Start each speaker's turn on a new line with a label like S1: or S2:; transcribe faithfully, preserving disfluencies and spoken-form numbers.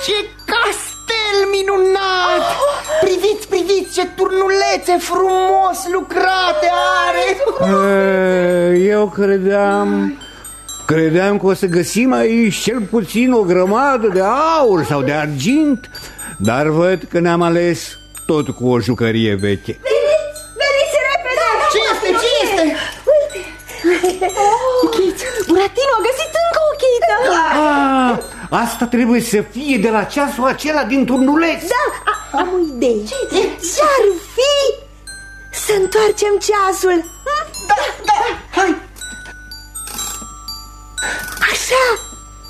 S1: Ce castel minunat! Priviți, priviți ce turnulețe frumos lucrate are!
S2: Eu credeam... Credeam că o să găsim aici cel puțin o grămadă de aur sau de argint, dar văd că ne-am ales tot cu o jucărie veche.
S3: Veniți, veniți repede!
S1: Ce este, ce este?
S3: Uite, chiță, Buratino a găsit încă o chiță.
S2: Ah, asta trebuie să fie de la ceasul acela din turnuleț.
S3: Da, a, am o idee. Ce-ar fi să întoarcem ceasul?
S1: Da, da, hai!
S3: Așa,